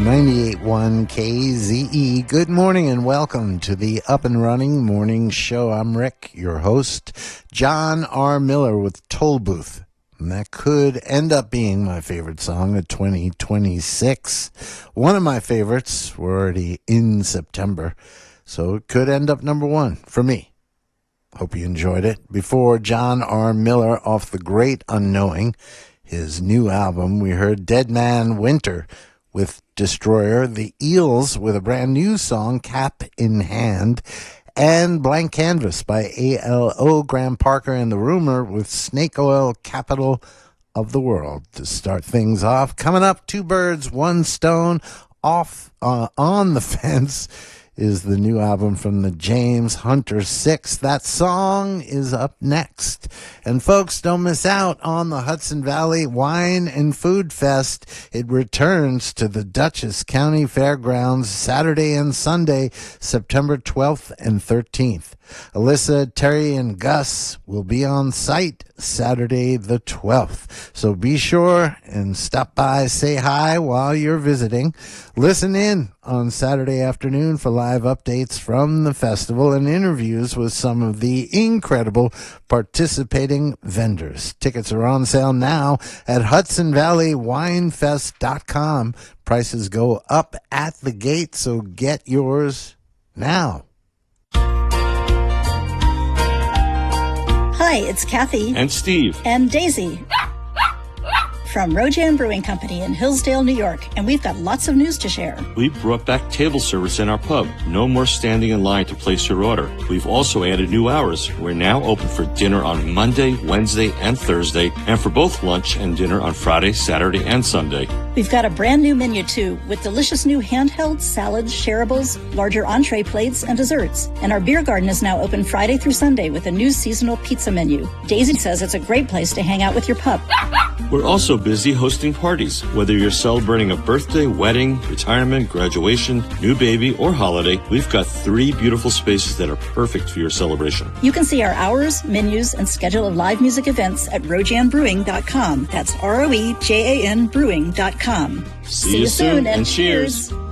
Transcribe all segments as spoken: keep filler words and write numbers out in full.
ninety-eight point one K Z E. Good morning and welcome to the Up and Running Morning Show. I'm Rick, your host. John R. Miller with Toll Booth. And that could end up being my favorite song of twenty twenty-six. One of my favorites. We're already in September, so it could end up number one for me. Hope you enjoyed it. Before John R. Miller off The Great Unknowing, his new album, we heard Dead Man Winter with Destroyer, The Eels with a brand new song, Cap in Hand, and Blank Canvas by A L O, Graham Parker and The Rumor with Snake Oil, Capital of the World. To start things off, coming up, Two Birds, One Stone, off uh, on the Fence is the new album from the James Hunter Six. That song is up next. And folks, don't miss out on the Hudson Valley Wine and Food Fest. It returns to the Dutchess County Fairgrounds Saturday and Sunday, September twelfth and thirteenth. Alyssa, Terry, and Gus will be on site Saturday the twelfth. So be sure and stop by, say hi while you're visiting. Listen in on Saturday afternoon for live updates from the festival and interviews with some of the incredible participating vendors. Tickets are on sale now at Hudson Valley Wine Fest dot com. Prices go up at the gate, so get yours now. Hi, it's Kathy. And Steve. And Daisy. From Rojan Brewing Company in Hillsdale, New York, and we've got lots of news to share. We brought back table service in our pub. No more standing in line to place your order. We've also added new hours. We're now open for dinner on Monday, Wednesday, and Thursday, and for both lunch and dinner on Friday, Saturday, and Sunday. We've got a brand new menu, too, with delicious new handheld salads, shareables, larger entree plates, and desserts. And our beer garden is now open Friday through Sunday with a new seasonal pizza menu. Daisy says it's a great place to hang out with your pup. We're also busy hosting parties. Whether you're celebrating a birthday, wedding, retirement, graduation, new baby, or holiday, we've got three beautiful spaces that are perfect for your celebration. You can see our hours, menus, and schedule of live music events at rojan brewing dot com. That's R O E J A N brewing dot com. See, See you soon, and, and cheers. cheers.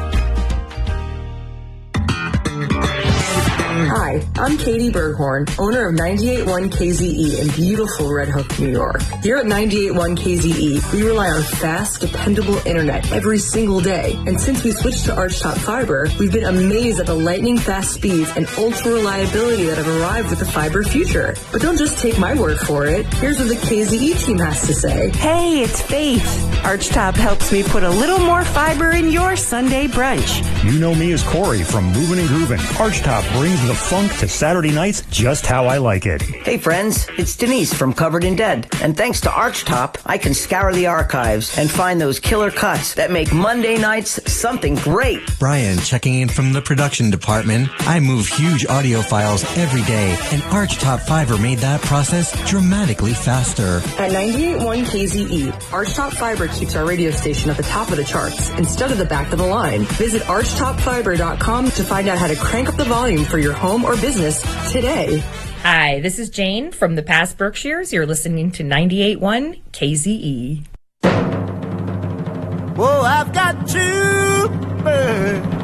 Hi, I'm Katie Berghorn, owner of ninety-eight point one K Z E in beautiful Red Hook, New York. Here at ninety-eight point one K Z E, we rely on fast, dependable internet every single day. And since we switched to Archtop Fiber, we've been amazed at the lightning-fast speeds and ultra-reliability that have arrived with the fiber future. But don't just take my word for it. Here's what the K Z E team has to say. Hey, it's Faith. Archtop helps me put a little more fiber in your Sunday brunch. You know me as Corey from Movin' and Groovin'. Archtop brings the funk to Saturday nights just how I like it. Hey friends, it's Denise from Covered in Dead. And thanks to Archtop, I can scour the archives and find those killer cuts that make Monday nights something great. Brian checking in from the production department. I move huge audio files every day, and Archtop Fiber made that process dramatically faster. At ninety-eight point one K Z E, Archtop Fiber keeps our radio station at the top of the charts instead of the back of the line. Visit archtop fiber dot com to find out how to crank up the volume for your home or business today. Hi, this is Jane from the past Berkshires. You're listening to ninety-eight point one K Z E. Whoa, I've got two birds